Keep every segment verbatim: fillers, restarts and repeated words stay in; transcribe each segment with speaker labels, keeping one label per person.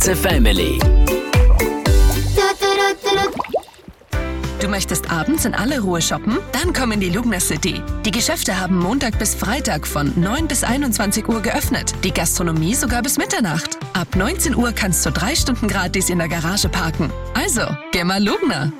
Speaker 1: The Family.
Speaker 2: Du möchtest abends in aller Ruhe shoppen? Dann komm in die Lugner City. Die Geschäfte haben Montag bis Freitag von neun bis einundzwanzig Uhr geöffnet. Die Gastronomie sogar bis Mitternacht. Ab neunzehn Uhr kannst du drei Stunden gratis in der Garage parken. Also, geh mal Lugner.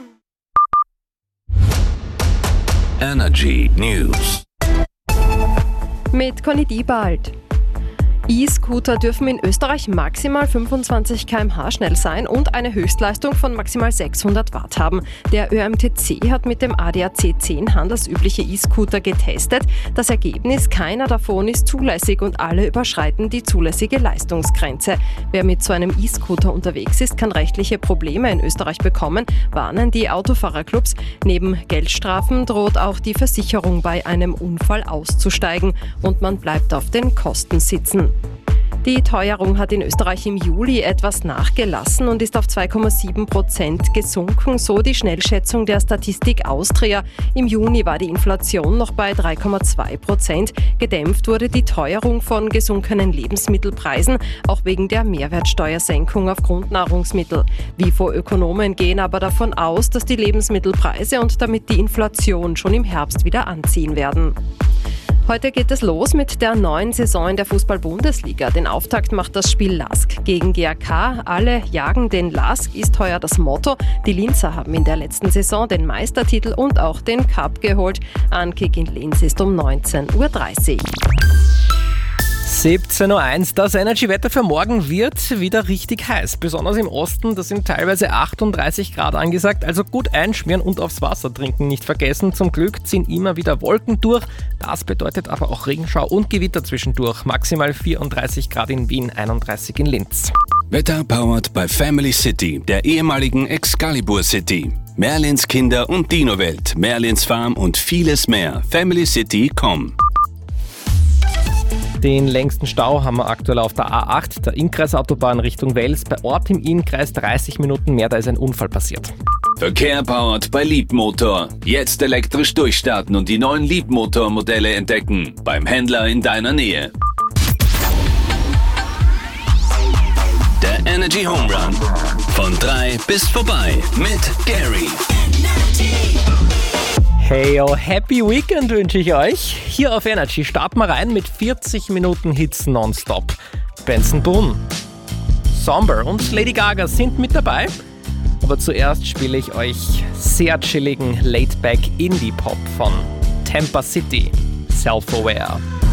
Speaker 1: Energy News.
Speaker 3: Mit Conny Diebald. E-Scooter dürfen in Österreich maximal fünfundzwanzig Kilometer pro Stunde schnell sein und eine Höchstleistung von maximal sechshundert Watt haben. Der Ö M T C hat mit dem A D A C zehn handelsübliche E-Scooter getestet. Das Ergebnis: keiner davon ist zulässig und alle überschreiten die zulässige Leistungsgrenze. Wer mit so einem E-Scooter unterwegs ist, kann rechtliche Probleme in Österreich bekommen, warnen die Autofahrerclubs. Neben Geldstrafen droht auch die Versicherung bei einem Unfall auszusteigen und man bleibt auf den Kosten sitzen. Die Teuerung hat in Österreich im Juli etwas nachgelassen und ist auf zwei Komma sieben Prozent gesunken, so die Schnellschätzung der Statistik Austria. Im Juni war die Inflation noch bei drei Komma zwei Prozent. Gedämpft wurde die Teuerung von gesunkenen Lebensmittelpreisen, auch wegen der Mehrwertsteuersenkung auf Grundnahrungsmittel. WIFO-Ökonomen gehen aber davon aus, dass die Lebensmittelpreise und damit die Inflation schon im Herbst wieder anziehen werden. Heute geht es los mit der neuen Saison in der Fußball-Bundesliga. Den Auftakt macht das Spiel Lask gegen G A K. Alle jagen den Lask ist heuer das Motto. Die Linzer haben in der letzten Saison den Meistertitel und auch den Cup geholt. Ankick in Linz ist um neunzehn Uhr dreißig.
Speaker 4: siebzehn Uhr eins, das Energy-Wetter für morgen wird wieder richtig heiß. Besonders im Osten, da sind teilweise achtunddreißig Grad angesagt, also gut einschmieren und aufs Wasser trinken nicht vergessen. Zum Glück ziehen immer wieder Wolken durch, das bedeutet aber auch Regenschau und Gewitter zwischendurch. Maximal vierunddreißig Grad in Wien, einunddreißig in Linz.
Speaker 1: Wetter powered by Family City, der ehemaligen Excalibur City. Merlins Kinder- und Dino-Welt, Merlins Farm und vieles mehr. family city punkt com.
Speaker 4: Den längsten Stau haben wir aktuell auf der A acht, der Innkreisautobahn Richtung Wels. Bei Ort im Innkreis dreißig Minuten mehr, da ist ein Unfall passiert.
Speaker 1: Verkehr powered bei Leapmotor. Jetzt elektrisch durchstarten und die neuen Leapmotor-Modelle entdecken. Beim Händler in deiner Nähe. Der Energy Home Run. Von drei bis vorbei mit Gary.
Speaker 4: Hey, oh, Happy Weekend wünsche ich euch. Hier auf Energy starten wir rein mit vierzig Minuten Hits nonstop. Benson Boone, Somber und Lady Gaga sind mit dabei. Aber zuerst spiele ich euch sehr chilligen Laid-Back Indie-Pop von Tampa City, Self-Aware.